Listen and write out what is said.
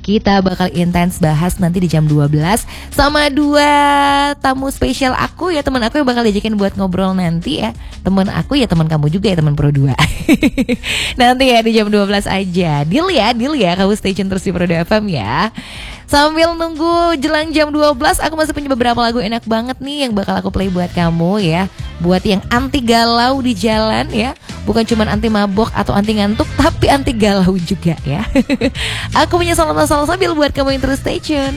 Kita bakal intens bahas nanti di jam 12 sama dua tamu spesial aku ya, teman aku yang bakal diajakin buat ngobrol nanti ya. Teman aku ya teman kamu juga ya, teman Pro 2. Nanti ya di jam 12 aja. Deal ya, kamu stay tune terus di Pro 2 FM ya. Sambil nunggu jelang jam 12, aku masih punya beberapa lagu enak banget nih yang bakal aku play buat kamu ya. Buat yang anti galau di jalan ya. Bukan cuma anti mabok atau anti ngantuk, tapi anti galau juga ya. Aku punya salsa sambil buat kamu yang terus stay tune.